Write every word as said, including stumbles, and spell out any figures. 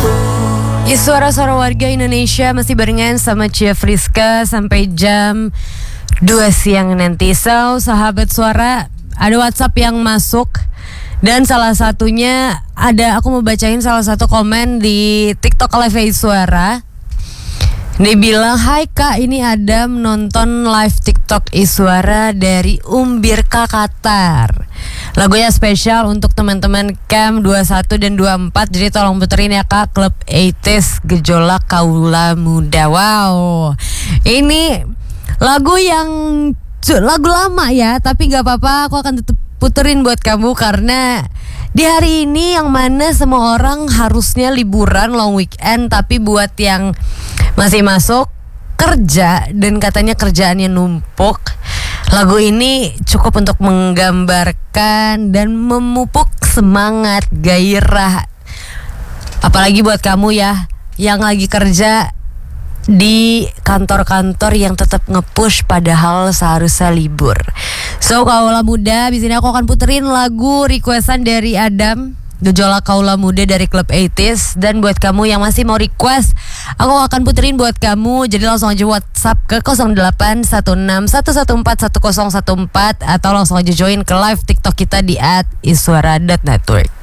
Ya, suara-suara warga Indonesia masih barengan sama Cia Friska sampai jam dua siang nanti. So, sahabat suara, ada WhatsApp yang masuk dan salah satunya ada, aku mau bacain salah satu komen di TikTok Live Suara. Dia bilang, "Hai Kak, ini Adam nonton live TikTok Iswara dari Umbirka Qatar. Lagunya spesial untuk teman-teman Camp dua puluh satu dan dua puluh empat. Jadi tolong puterin ya Kak, Klub delapan puluh Gejolak Kaula Muda." Wow, ini lagu yang lagu lama ya, tapi gak apa-apa, aku akan tetap puterin buat kamu karena di hari ini yang mana semua orang harusnya liburan long weekend, tapi buat yang masih masuk kerja dan katanya kerjaannya numpuk, lagu ini cukup untuk menggambarkan dan memupuk semangat, gairah. Apalagi buat kamu ya yang lagi kerja di kantor-kantor yang tetap nge-push padahal seharusnya libur. So, Kaula Muda, di sini aku akan puterin lagu requestan dari Adam, Gejolak Kaula Muda dari Klub delapan puluh. Dan buat kamu yang masih mau request, aku akan puterin buat kamu. Jadi langsung aja WhatsApp ke nol delapan satu enam satu satu empat satu nol satu empat atau langsung aja join ke live TikTok kita di at iswara dot network.